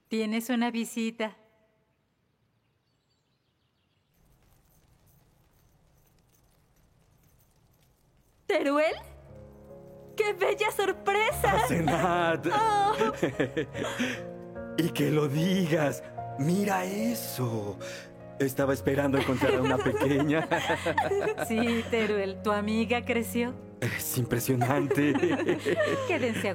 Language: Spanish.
Tienes una visita. ¿Teruel? ¡Qué bella sorpresa! Asenat. Oh. Y que lo digas. Mira eso. Estaba esperando encontrar a una pequeña. Sí, Teruel, ¿tu amiga creció? Es impresionante. Quédense a